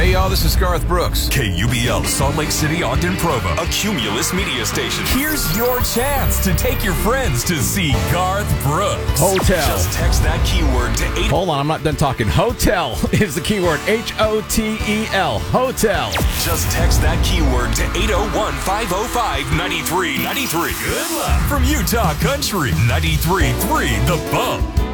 Hey y'all, this is Garth Brooks. KUBL, Salt Lake City, Ogden, Provo, a Cumulus media station. Here's your chance to take your friends to see Garth Brooks. Hotel. Just text that keyword to 8. Hold on, I'm not done talking. Hotel is the keyword. Hotel. Hotel. Just text that keyword to 801-505-9393. Good luck from Utah Country 93.3 The Bump.